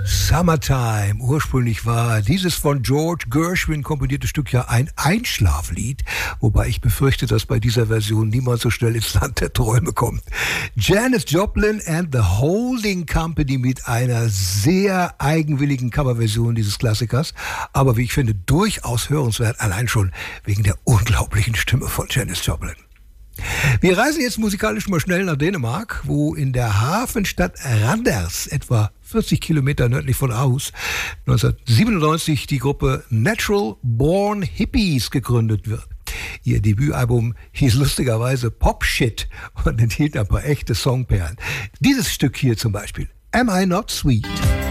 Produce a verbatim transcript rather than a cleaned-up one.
Summertime. Ursprünglich war dieses von George Gershwin komponierte Stück ja ein Einschlaflied, wobei ich befürchte, dass bei dieser Version niemand so schnell ins Land der Träume kommt. Janis Joplin and the Holding Company mit einer sehr eigenwilligen Coverversion dieses Klassikers, aber wie ich finde, durchaus hörenswert, allein schon wegen der unglaublichen Stimme von Janis Joplin. Wir reisen jetzt musikalisch mal schnell nach Dänemark, wo in der Hafenstadt Randers, etwa vierzig Kilometer nördlich von Aarhus, neunzehnhundertsiebenundneunzig die Gruppe Natural Born Hippies gegründet wird. Ihr Debütalbum hieß lustigerweise Pop Shit und enthielt ein paar echte Songperlen. Dieses Stück hier zum Beispiel, Am I Not Sweet?